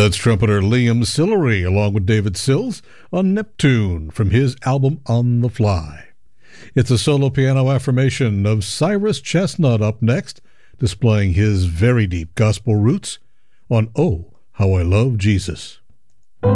That's trumpeter Liam Sillery along with David Sills on Neptune from his album On the Fly. It's a solo piano affirmation of Cyrus Chestnut up next, displaying his very deep gospel roots on Oh, How I Love Jesus.